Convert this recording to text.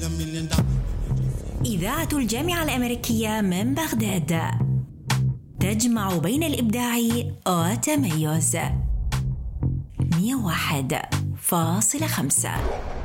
إذاعة الجامعة الأمريكية من بغداد تجمع بين الإبداع والتميز. 101.5